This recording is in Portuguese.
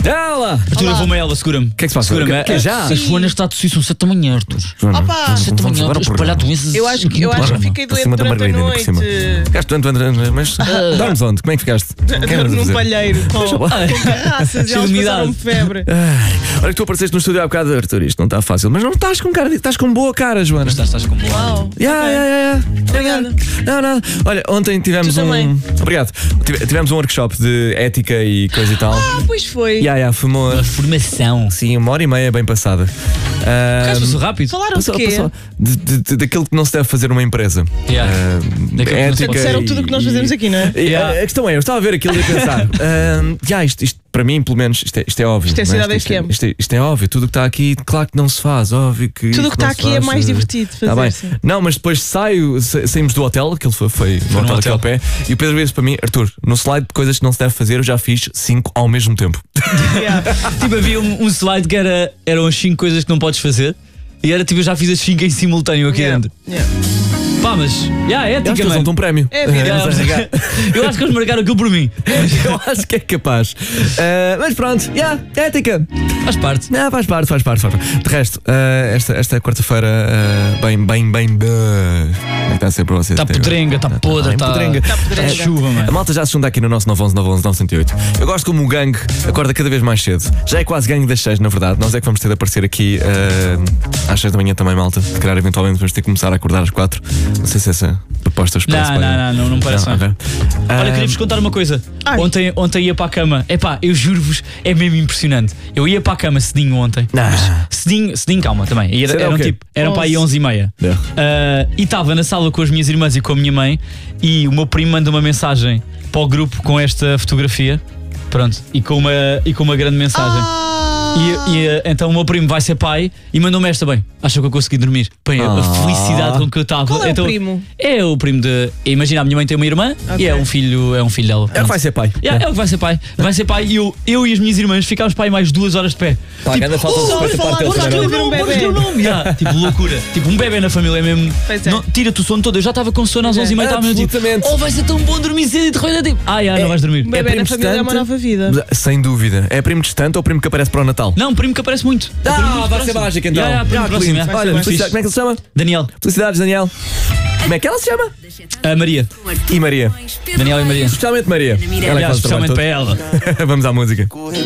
Ela! Arthur, eu vou-me a ela, segura-me. O que é que se passa? Segura-me. Que é já? A Joana está a tossir, são 7 da manhã, Arthur. Opa! 7 da manhã, espalhar doenças. Eu acho que fiquei doente Cima da durante a Margarida, por cima. noite. Ficaste doente, mas dormes onde? Como é que ficaste? Num palheiro com garraças e elas passaram febre. Olha que tu apareceste no estúdio há bocado, Arthur, isto não está fácil. Mas não estás com cara, estás com boa cara, Joana. Estás com boa. Uau! Obrigado. Não, nada. Olha, ontem tivemos Obrigado. Tivemos um workshop de ética e coisa e tal. Pois foi. Foi uma Formação. Sim, 1h30 bem passada. Passou rápido. Falaram de quê? Daquilo que não se deve fazer numa empresa. Ética. Disseram tudo o que nós fazemos aqui, não é? A questão é, eu estava a ver aquilo e a pensar isto para mim, pelo menos, isto é óbvio. Isto é cidade FM. Isto é óbvio, tudo o que está aqui, claro que não se faz, óbvio que tudo o que está aqui é mais divertido de fazer. Sim. Não, mas depois saímos do hotel, aquilo foi no hotel aqui ao pé, e o Pedro disse para mim, Arthur, no slide de coisas que não se deve fazer, eu já fiz 5 ao mesmo tempo. Tipo, havia um slide que eram as 5 coisas que não podes fazer, e era tipo, eu já fiz as 5 em simultâneo aqui dentro. Pá, mas, ética, eles mano. Um prémio. É vida. Eu acho que eles marcaram aquilo por mim. Eu acho que é capaz. Mas pronto, ética. Faz parte. Faz parte. De resto, esta quarta-feira, bem. Está a ser para vocês. Está podrenga, está podre, está chuva, mano. A malta já se junta aqui no nosso 911-911-908. Eu gosto como o gangue acorda cada vez mais cedo. Já é quase gangue das 6, na verdade. Nós é que vamos ter de aparecer aqui às 6 da manhã também, malta. Se calhar, eventualmente, vamos ter que começar a acordar às 4. Não sei se essa proposta não parece bem. Okay. Olha, queria-vos contar uma coisa. Ontem ia para a cama. Epá, eu juro-vos, é mesmo impressionante. Eu ia para a cama cedinho ontem. Cedinho, calma, também. Eram para aí 11h30. E estava na sala com as minhas irmãs e com a minha mãe. E o meu primo manda uma mensagem para o grupo com esta fotografia. Pronto, e com uma grande mensagem. Então o meu primo vai ser pai e mandou-me esta bem. Acho que eu consegui dormir. Bem, a felicidade com que eu estava. Qual é o primo? É o primo de. Imagina, a minha mãe tem uma irmã e é um filho dela. É o que vai ser pai. É o que vai ser pai. Vai ser pai e eu e as minhas irmãs ficámos pai mais 2 horas de pé. Ainda falta Tipo, loucura. Tipo, um bebê na família mesmo. Tira-te o sono todo. Eu já estava com sono às 11h30. Absolutamente. Vai ser tão bom dormir cedo e de repente tipo. Não vais dormir. Um bebê na família é uma nova vida. Sem dúvida. É primo distante ou primo que aparece para o Natal? Não, primo que aparece muito. Vai ser mágico então. Primo próximo. Olha, como é que ele se chama? Daniel. Felicidades, Daniel. Como é que ela se chama? Maria. E Maria. Daniel e Maria. Especialmente Maria. Especialmente para ela. Vamos à música.